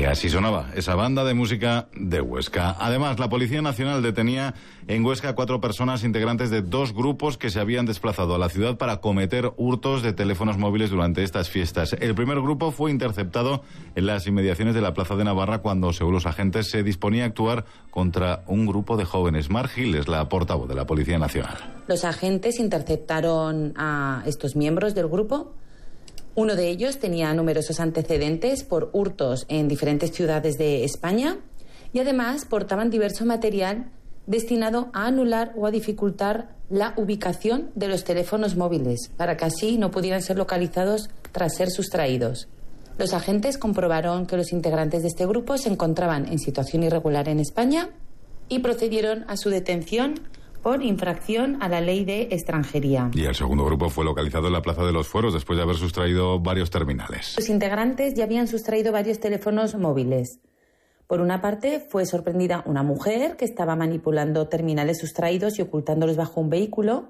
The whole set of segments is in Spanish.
Y así sonaba esa banda de música de Huesca. Además, la Policía Nacional detenía en Huesca a 4 personas integrantes de 2 grupos que se habían desplazado a la ciudad para cometer hurtos de teléfonos móviles durante estas fiestas. El primer grupo fue interceptado en las inmediaciones de la Plaza de Navarra cuando, según los agentes, se disponía a actuar contra un grupo de jóvenes. Mar Gil es la portavoz de la Policía Nacional. Los agentes interceptaron a estos miembros del grupo. Uno de ellos tenía numerosos antecedentes por hurtos en diferentes ciudades de España y además portaban diverso material destinado a anular o a dificultar la ubicación de los teléfonos móviles para que así no pudieran ser localizados tras ser sustraídos. Los agentes comprobaron que los integrantes de este grupo se encontraban en situación irregular en España y procedieron a su detención por infracción a la ley de extranjería. Y el segundo grupo fue localizado en la Plaza de los Fueros después de haber sustraído varios terminales. Los integrantes ya habían sustraído varios teléfonos móviles. Por una parte, fue sorprendida una mujer que estaba manipulando terminales sustraídos y ocultándolos bajo un vehículo.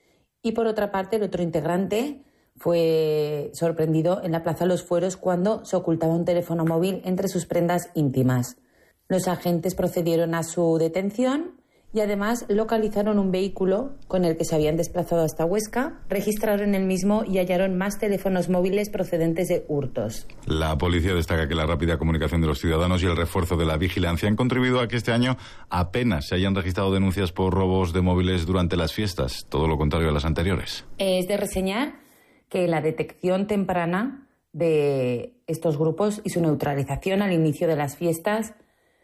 Y por otra parte, el otro integrante fue sorprendido en la Plaza de los Fueros cuando se ocultaba un teléfono móvil entre sus prendas íntimas. Los agentes procedieron a su detención y además localizaron un vehículo con el que se habían desplazado hasta Huesca, registraron el mismo y hallaron más teléfonos móviles procedentes de hurtos. La policía destaca que la rápida comunicación de los ciudadanos y el refuerzo de la vigilancia han contribuido a que este año apenas se hayan registrado denuncias por robos de móviles durante las fiestas, todo lo contrario a las anteriores. Es de reseñar que la detección temprana de estos grupos y su neutralización al inicio de las fiestas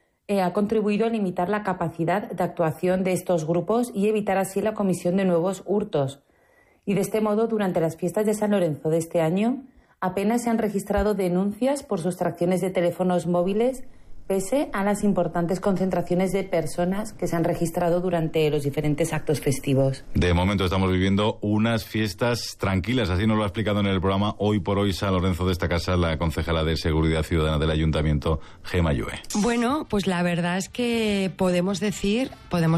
ha contribuido a limitar la capacidad de actuación de estos grupos y evitar así la comisión de nuevos hurtos. Y de este modo, durante las fiestas de San Lorenzo de este año, apenas se han registrado denuncias por sustracciones de teléfonos móviles, pese a las importantes concentraciones de personas que se han registrado durante los diferentes actos festivos. De momento estamos viviendo unas fiestas tranquilas, así nos lo ha explicado en el programa Hoy por Hoy San Lorenzo de esta casa la concejala de Seguridad Ciudadana del Ayuntamiento, Gemma Llue. Bueno, pues la verdad es que podemos decir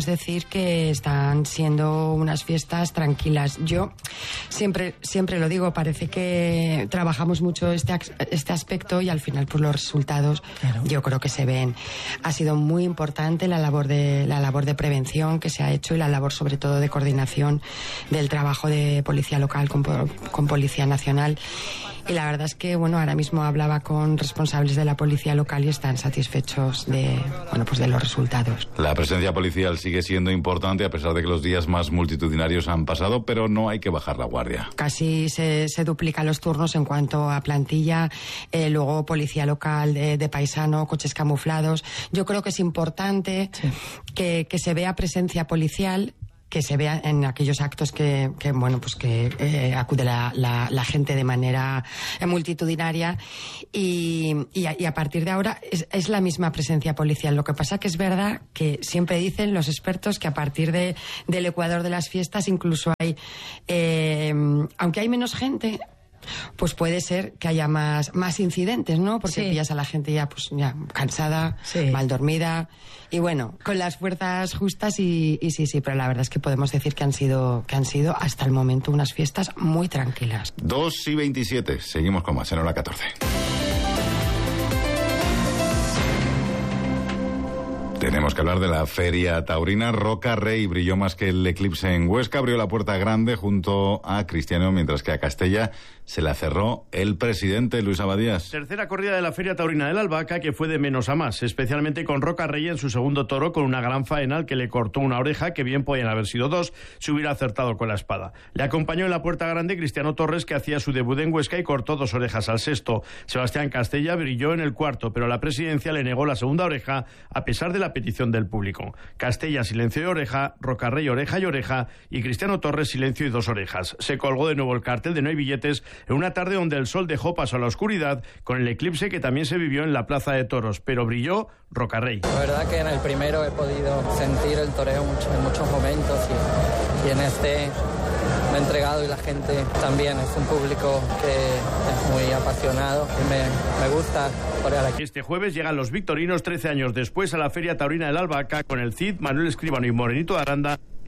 que están siendo unas fiestas tranquilas. Yo siempre lo digo, parece que trabajamos mucho este aspecto y al final pues los resultados, claro, yo creo que se ven. Ha sido muy importante la labor de prevención que se ha hecho y la labor sobre todo de coordinación del trabajo de policía local con policía nacional. Y la verdad es que, bueno, ahora mismo hablaba con responsables de la policía local y están satisfechos de los resultados. La presencia policial sigue siendo importante a pesar de que los días más multitudinarios han pasado, pero no hay que bajar la guardia. Casi se duplican los turnos en cuanto a plantilla, luego policía local de paisano, coches camuflados. Yo creo que es importante que se vea presencia policial, que se vea en aquellos actos que acude la gente de manera multitudinaria y a partir de ahora es la misma presencia policial. Lo que pasa que es verdad que siempre dicen los expertos que a partir del Ecuador de las fiestas incluso hay, aunque hay menos gente, pues puede ser que haya más incidentes, ¿no? Porque pillas a la gente ya cansada, mal dormida y bueno, con las fuerzas justas y sí, pero la verdad es que podemos decir que han sido hasta el momento unas fiestas muy tranquilas. 2:27, seguimos con más en hora 14. Tenemos que hablar de la Feria Taurina. Roca Rey brilló más que el eclipse en Huesca, abrió la puerta grande junto a Cristiano, mientras que a Castella se la cerró el presidente Luis Abadías. Tercera corrida de la Feria Taurina del Albahaca, que fue de menos a más, especialmente con Roca Rey en su segundo toro, con una gran faena al que le cortó una oreja, que bien podían haber sido 2, si hubiera acertado con la espada. Le acompañó en la puerta grande Cristiano Torres, que hacía su debut en Huesca y cortó 2 orejas al sexto. Sebastián Castella brilló en el cuarto, pero la presidencia le negó la segunda oreja, a pesar de la petición del público. Castella silencio y oreja, Roca Rey oreja y oreja, y Cristiano Torres silencio y 2 orejas. Se colgó de nuevo el cartel de No hay billetes en una tarde donde el sol dejó paso a la oscuridad, con el eclipse que también se vivió en la Plaza de Toros, pero brilló Roca Rey. La verdad que en el primero he podido sentir el toreo en muchos momentos y en este me he entregado y la gente también es un público que es muy apasionado y me gusta torear aquí. Este jueves llegan los victorinos 13 años después a la Feria Taurina del Albahaca con el Cid, Manuel Escribano y Morenito de Aranda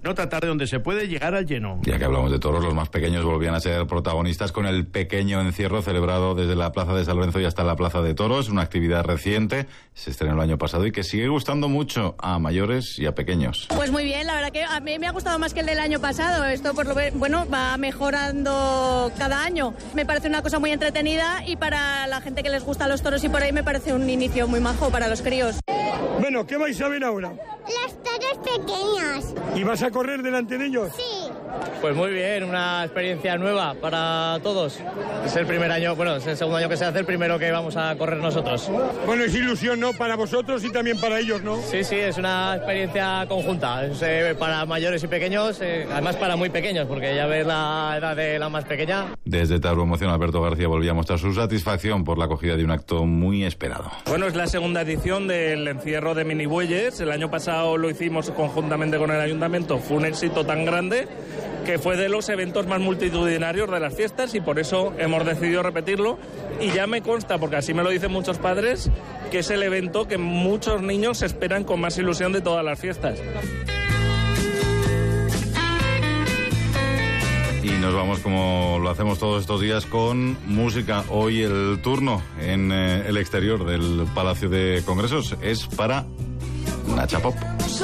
Nota tarde donde se puede llegar al lleno. Ya que hablamos de toros, los más pequeños volvían a ser protagonistas con el pequeño encierro celebrado desde la Plaza de San Lorenzo y hasta la Plaza de Toros, una actividad reciente, se estrenó el año pasado y que sigue gustando mucho a mayores y a pequeños. Pues muy bien, la verdad que a mí me ha gustado más que el del año pasado. Esto, por lo bueno, va mejorando cada año. Me parece una cosa muy entretenida y para la gente que les gusta los toros y por ahí me parece un inicio muy majo para los críos. Bueno, ¿qué vais a ver ahora? Los toros pequeños. ¿Y vas a correr delante de ellos? Sí. Pues muy bien, una experiencia nueva para todos. Es el primer año, bueno, es el segundo año que se hace, el primero que vamos a correr nosotros. Bueno, es ilusión, ¿no? Para vosotros y también para ellos, ¿no? Sí, sí, es una experiencia conjunta. Es, para mayores y pequeños, además para muy pequeños, porque ya ves la edad de la más pequeña. Desde Taurpromoción, Alberto García volvía a mostrar su satisfacción por la acogida de un acto muy esperado. Bueno, es la segunda edición del encierro de minibueyes. El año pasado lo hicimos conjuntamente con el ayuntamiento. Fue un éxito tan grande que fue de los eventos más multitudinarios de las fiestas y por eso hemos decidido repetirlo. Y ya me consta, porque así me lo dicen muchos padres, que es el evento que muchos niños esperan con más ilusión de todas las fiestas. Y nos vamos, como lo hacemos todos estos días, con música. Hoy el turno en el exterior del Palacio de Congresos es para Nacha Pop.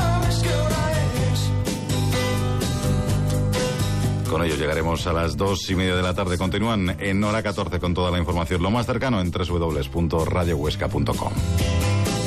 Con ellos llegaremos a las 2:30 de la tarde. Continúan en hora 14 con toda la información. Lo más cercano en www.radiohuesca.com.